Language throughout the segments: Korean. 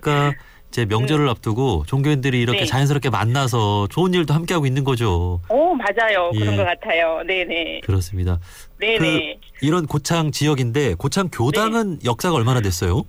보니까 이제 명절을 앞두고 종교인들이 이렇게 네. 자연스럽게 만나서 좋은 일도 함께하고 있는 거죠. 오, 맞아요. 예. 그런 것 같아요. 네네. 그렇습니다. 네네. 이런 고창 지역인데 고창 교당은 역사가 얼마나 됐어요?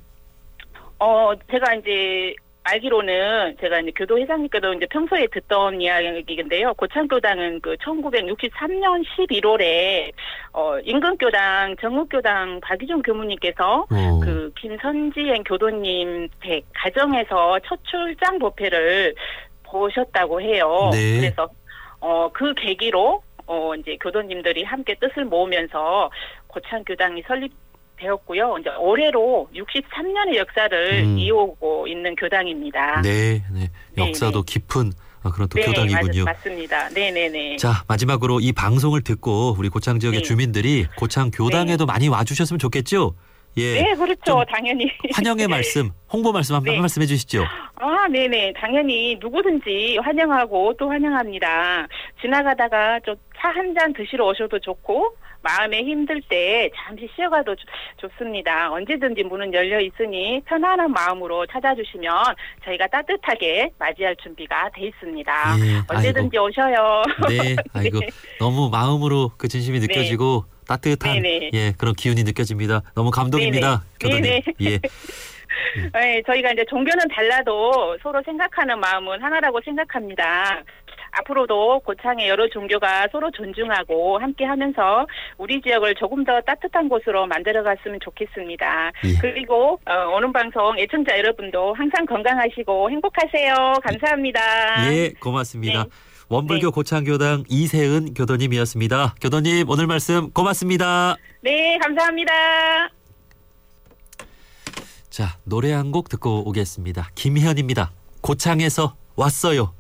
제가 이제 알기로는 제가 이제 교도회장님께도 이제 평소에 듣던 이야기인데요. 고창교당은 그 1963년 11월에 임금교당, 정읍교당 박유종 교무님께서 그 김선지행 교도님 댁 가정에서 첫 출장 법회를 보셨다고 해요. 네. 그래서 그 계기로 이제 교도님들이 함께 뜻을 모으면서 고창교당이 되었고요. 이제 올해로 63년의 역사를 이어오고 있는 교당입니다. 네, 네. 역사도 네네. 깊은 그런 또 네, 교당이군요. 맞습니다. 네네네. 자, 마지막으로 이 방송을 듣고 우리 고창 지역의 네. 주민들이 고창 교당에도 많이 와주셨으면 좋겠죠? 예. 네, 그렇죠. 당연히. 환영의 말씀, 홍보 말씀 한 네. 말씀해 주시죠. 네네. 당연히 누구든지 환영하고 또 환영합니다. 지나가다가 좀 차 한 잔 드시러 오셔도 좋고, 마음에 힘들 때 잠시 쉬어가도 좋습니다. 언제든지 문은 열려 있으니 편안한 마음으로 찾아주시면 저희가 따뜻하게 맞이할 준비가 돼 있습니다. 예, 언제든지 오셔요. 네, 아이고 네. 너무 마음으로 그 진심이 느껴지고 따뜻한 네네. 그런 기운이 느껴집니다. 너무 감동입니다, 교도님. 네네. 예. 네, 저희가 이제 종교는 달라도 서로 생각하는 마음은 하나라고 생각합니다. 앞으로도 고창의 여러 종교가 서로 존중하고 함께하면서 우리 지역을 조금 더 따뜻한 곳으로 만들어갔으면 좋겠습니다. 예. 그리고 오는 방송 애청자 여러분도 항상 건강하시고 행복하세요. 감사합니다. 예, 고맙습니다. 네. 원불교 네. 고창교당 이세은 교도님이었습니다. 교도님 오늘 말씀 고맙습니다. 네, 감사합니다. 자, 노래 한 곡 듣고 오겠습니다. 김희연입니다. 고창에서 왔어요.